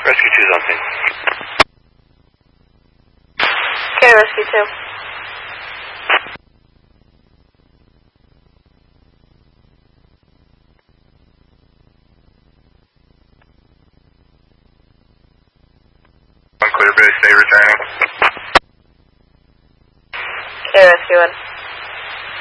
Rescue 2's on scene. Okay, Rescue 2. Unclear base, stay returning. Okay, Rescue 1.